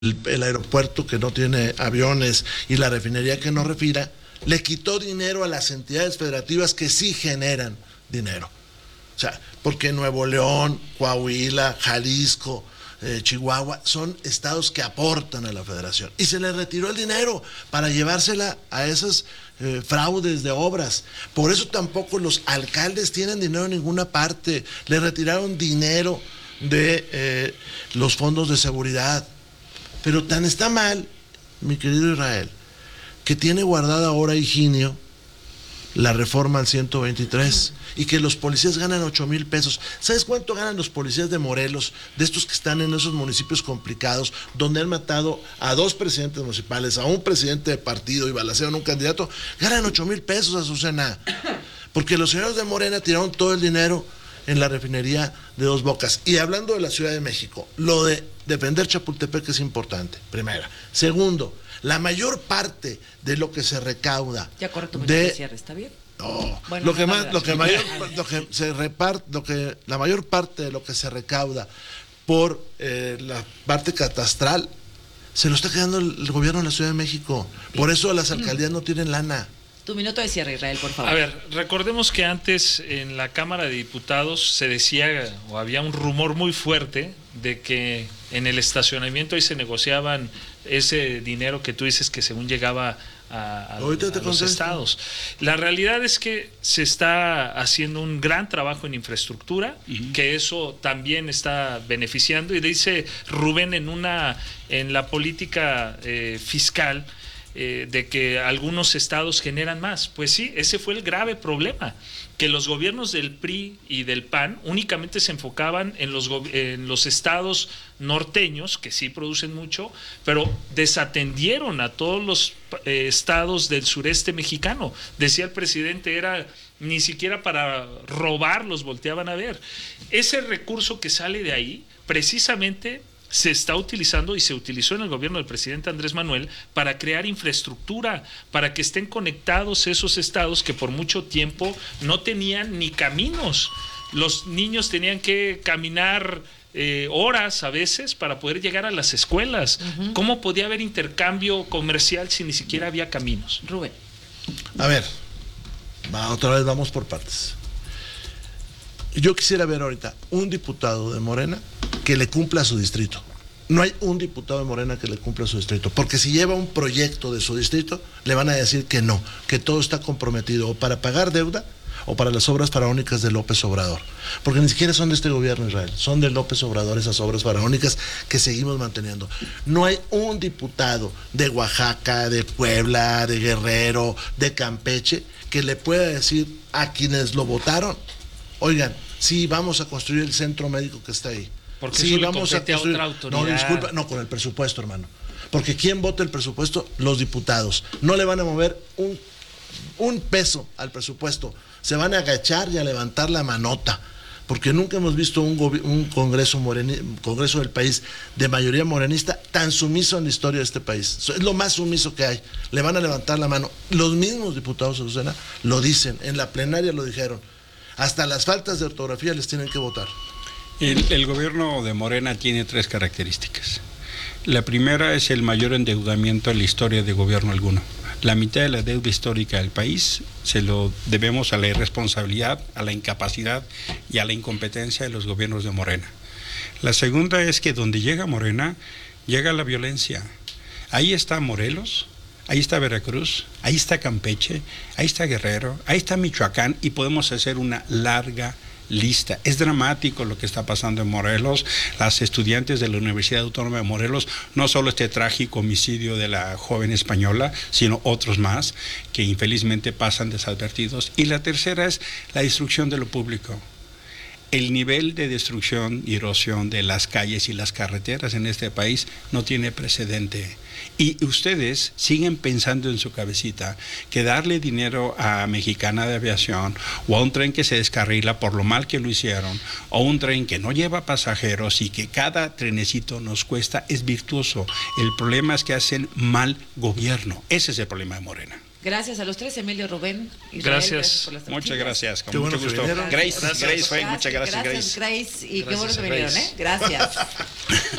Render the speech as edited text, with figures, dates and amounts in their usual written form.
el aeropuerto que no tiene aviones y la refinería que no refina, le quitó dinero a las entidades federativas que sí generan dinero. O sea, porque Nuevo León, Coahuila, Jalisco, Chihuahua son estados que aportan a la federación. Y se le retiró el dinero para llevársela a esas fraudes de obras. Por eso tampoco los alcaldes tienen dinero en ninguna parte. Le retiraron dinero de los fondos de seguridad. Pero tan está mal, mi querido Israel, que tiene guardada ahora Higinio la reforma al 123 y que los policías ganan 8,000 pesos. ¿Sabes cuánto ganan los policías de Morelos, de estos que están en esos municipios complicados, donde han matado a 2 presidentes municipales, a un presidente de partido y balacearon a un candidato? Ganan 8,000 pesos, Azucena, porque los señores de Morena tiraron todo el dinero en la refinería de Dos Bocas. Y hablando de la Ciudad de México, lo de defender Chapultepec es importante, primera. Segundo, la mayor parte de lo que se recauda ya corre tu de cierre, ¿está bien? No, bueno, la mayor parte de lo que se recauda por la parte catastral se lo está quedando el gobierno de la Ciudad de México. Por eso las alcaldías no tienen lana. Tu minuto de cierre, Israel, por favor. A ver, recordemos que antes en la Cámara de Diputados se decía o había un rumor muy fuerte de que en el estacionamiento ahí se negociaban ese dinero que tú dices que según llegaba a los estados. La realidad es que se está haciendo un gran trabajo en infraestructura, que eso también está beneficiando, y dice Rubén en la política fiscal, de que algunos estados generan más. Pues sí, ese fue el grave problema, que los gobiernos del PRI y del PAN únicamente se enfocaban en los estados norteños, que sí producen mucho, pero desatendieron a todos los estados del sureste mexicano. Decía el presidente, era ni siquiera para robar los volteaban a ver. Ese recurso que sale de ahí, precisamente se está utilizando y se utilizó en el gobierno del presidente Andrés Manuel para crear infraestructura, para que estén conectados esos estados que por mucho tiempo no tenían ni caminos. Los niños tenían que caminar horas a veces para poder llegar a las escuelas. ¿Cómo podía haber intercambio comercial si ni siquiera había caminos? Rubén. A ver, otra vez vamos por partes. Yo quisiera ver ahorita un diputado de Morena que le cumpla a su distrito. No hay un diputado de Morena que le cumpla a su distrito, porque si lleva un proyecto de su distrito, le van a decir que no, que todo está comprometido o para pagar deuda o para las obras faraónicas de López Obrador, porque ni siquiera son de este gobierno, Israel, son de López Obrador esas obras faraónicas que seguimos manteniendo. No hay un diputado de Oaxaca, de Puebla, de Guerrero, de Campeche, que le pueda decir a quienes lo votaron: oigan, sí, vamos a construir el centro médico que está ahí. Porque sí, eso vamos a construir otra autoridad. No, disculpa, no, con el presupuesto, hermano. Porque ¿quién vota el presupuesto? Los diputados. No le van a mover un peso al presupuesto. Se van a agachar y a levantar la manota. Porque nunca hemos visto un Congreso del país de mayoría morenista tan sumiso en la historia de este país. Es lo más sumiso que hay. Le van a levantar la mano. Los mismos diputados de Lucena lo dicen. En la plenaria lo dijeron. Hasta las faltas de ortografía les tienen que votar. El gobierno de Morena tiene 3 características. La primera es el mayor endeudamiento en la historia de gobierno alguno. La mitad de la deuda histórica del país se lo debemos a la irresponsabilidad, a la incapacidad y a la incompetencia de los gobiernos de Morena. La segunda es que donde llega Morena, llega la violencia. Ahí está Morelos, ahí está Veracruz, ahí está Campeche, ahí está Guerrero, ahí está Michoacán, y podemos hacer una larga lista. Es dramático lo que está pasando en Morelos. Las estudiantes de la Universidad Autónoma de Morelos, no solo este trágico homicidio de la joven española, sino otros más que infelizmente pasan desadvertidos. Y la tercera es la destrucción de lo público. El nivel de destrucción y erosión de las calles y las carreteras en este país no tiene precedente. Y ustedes siguen pensando en su cabecita que darle dinero a Mexicana de Aviación o a un tren que se descarrila por lo mal que lo hicieron, o un tren que no lleva pasajeros y que cada trenecito nos cuesta, es virtuoso. El problema es que hacen mal gobierno. Ese es el problema de Morena. Gracias a los 3, Emilio, Rubén. Israel, gracias por las muchas gracias, con qué mucho bueno gusto. Grace, muchas gracias, Gracias, Grace. Y qué bueno que vinieron, ¿eh? Gracias.